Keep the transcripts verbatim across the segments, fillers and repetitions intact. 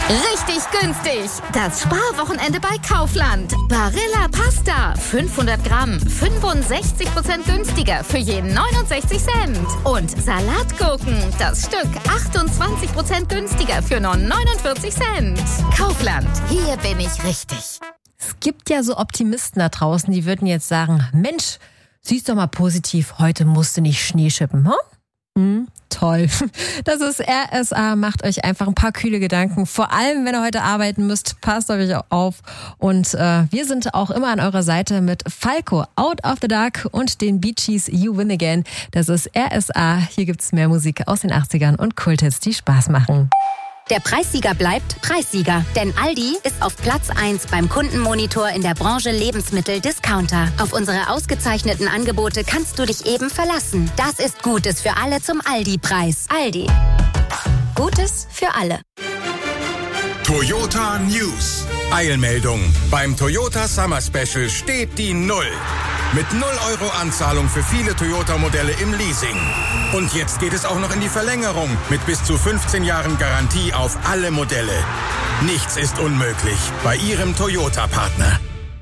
Richtig günstig. Das Sparwochenende bei Kaufland. Barilla Pasta. fünfhundert Gramm. fünfundsechzig Prozent günstiger für jeden neunundsechzig Cent. Und Salatgurken. Das Stück achtundzwanzig Prozent günstiger für nur neunundvierzig Cent. Kaufland. Hier bin ich richtig. Es gibt ja so Optimisten da draußen, die würden jetzt sagen, Mensch, siehst doch mal positiv, heute musst du nicht Schnee schippen, hm? Hm, toll. Das ist R S A. Macht euch einfach ein paar kühle Gedanken. Vor allem, wenn ihr heute arbeiten müsst, passt euch auf. Und äh, wir sind auch immer an eurer Seite mit Falco, Out of the Dark und den Bee Gees, You Win Again. Das ist R S A. Hier gibt's mehr Musik aus den achtzigern und Kulthits, die Spaß machen. Der Preissieger bleibt Preissieger, denn Aldi ist auf Platz eins beim Kundenmonitor in der Branche Lebensmittel-Discounter. Auf unsere ausgezeichneten Angebote kannst du dich eben verlassen. Das ist Gutes für alle zum Aldi-Preis. Aldi. Gutes für alle. Toyota News. Eilmeldung. Beim Toyota Summer Special steht die Null. Mit null Euro Anzahlung für viele Toyota-Modelle im Leasing. Und jetzt geht es auch noch in die Verlängerung mit bis zu fünfzehn Jahren Garantie auf alle Modelle. Nichts ist unmöglich bei Ihrem Toyota-Partner.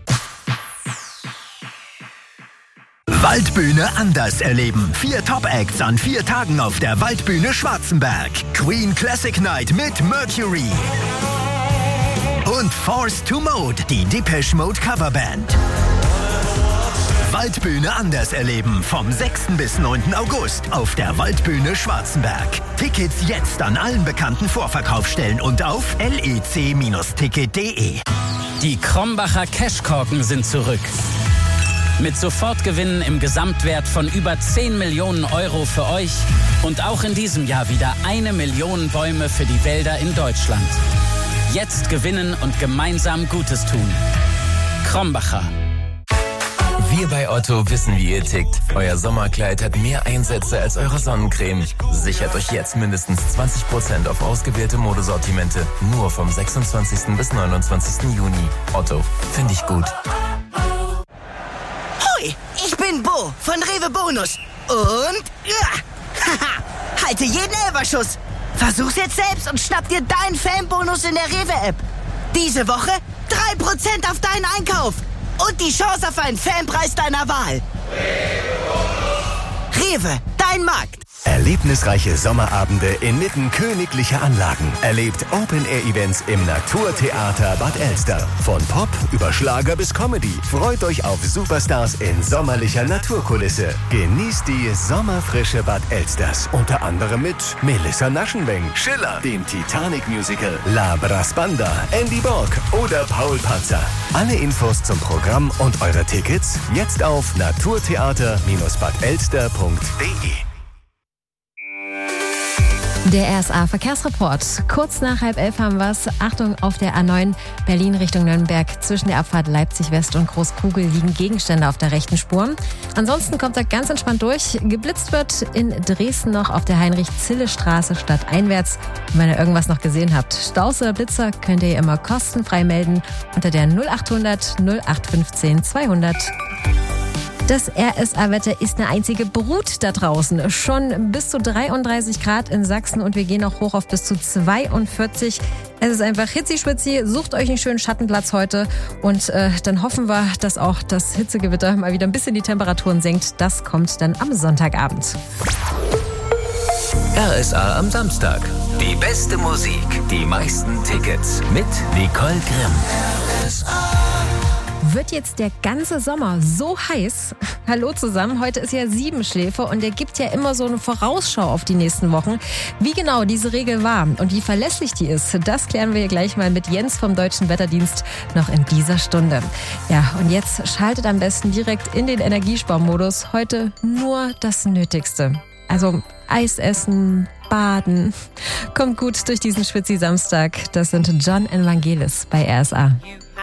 Waldbühne anders erleben. Vier Top-Acts an vier Tagen auf der Waldbühne Schwarzenberg. Queen Classic Night mit Mercury. Und Forced to Mode, die Depeche Mode Coverband. Waldbühne anders erleben vom sechsten bis neunten August auf der Waldbühne Schwarzenberg. Tickets jetzt an allen bekannten Vorverkaufsstellen und auf lec Ticket punkt de. Die Krombacher Cashkorken sind zurück. Mit Sofortgewinnen im Gesamtwert von über zehn Millionen Euro für euch und auch in diesem Jahr wieder eine Million Bäume für die Wälder in Deutschland. Jetzt gewinnen und gemeinsam Gutes tun. Krombacher. Wir bei Otto wissen, wie ihr tickt. Euer Sommerkleid hat mehr Einsätze als eure Sonnencreme. Sichert euch jetzt mindestens zwanzig Prozent auf ausgewählte Modesortimente. Nur vom sechsundzwanzigsten bis neunundzwanzigsten Juni. Otto, finde ich gut. Hoi, ich bin Bo von Rewe Bonus. Und ja, haha, halte jeden Elferschuss. Versuch's jetzt selbst und schnapp dir deinen Fanbonus in der Rewe-App. Diese Woche drei Prozent auf deinen Einkauf. Und die Chance auf einen Fanpreis deiner Wahl. Rewe, dein Markt. Erlebnisreiche Sommerabende inmitten königlicher Anlagen. Erlebt Open-Air-Events im Naturtheater Bad Elster. Von Pop über Schlager bis Comedy. Freut euch auf Superstars in sommerlicher Naturkulisse. Genießt die sommerfrische Bad Elsters. Unter anderem mit Melissa Naschenweng, Schiller, dem Titanic-Musical, La Brasbanda, Andy Borg oder Paul Panzer. Alle Infos zum Programm und eure Tickets jetzt auf naturtheater Bindestrich bad elster punkt de. Der R S A-Verkehrsreport. Kurz nach halb elf haben wir es. Achtung, auf der A neun Berlin Richtung Nürnberg. Zwischen der Abfahrt Leipzig West und Großkugel liegen Gegenstände auf der rechten Spur. Ansonsten kommt er ganz entspannt durch. Geblitzt wird in Dresden noch auf der Heinrich-Zille-Straße stadteinwärts. Und wenn ihr irgendwas noch gesehen habt, Staus oder Blitzer, könnt ihr immer kostenfrei melden unter der null achthundert null acht fünfzehn zweihundert. Das R S A-Wetter ist eine einzige Brut da draußen. Schon bis zu dreiunddreißig Grad in Sachsen und wir gehen auch hoch auf bis zu zweiundvierzig. Es ist einfach hitzi-schwitzi. Sucht euch einen schönen Schattenplatz heute und äh, dann hoffen wir, dass auch das Hitzegewitter mal wieder ein bisschen die Temperaturen senkt. Das kommt dann am Sonntagabend. R S A am Samstag. Die beste Musik, die meisten Tickets mit Nicole Grimm. R S A. Wird jetzt der ganze Sommer so heiß? Hallo zusammen, heute ist ja Siebenschläfer und der gibt ja immer so eine Vorausschau auf die nächsten Wochen. Wie genau diese Regel war und wie verlässlich die ist, das klären wir gleich mal mit Jens vom Deutschen Wetterdienst noch in dieser Stunde. Ja, und jetzt schaltet am besten direkt in den Energiesparmodus. Heute nur das Nötigste. Also Eis essen, baden. Kommt gut durch diesen Schwitzi-Samstag. Das sind John Evangelis bei R S A.